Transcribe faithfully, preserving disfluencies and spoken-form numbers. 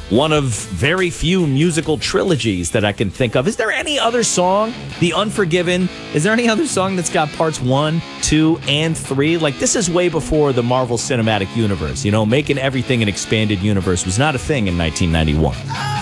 one of very few musical trilogies that I can think of. Is there any other song, The Unforgiven, is there any other song that's got parts one, two, and three? Like, this is way before the Marvel Cinematic Universe. You know, making everything an expanded universe was not a thing in nineteen ninety-one.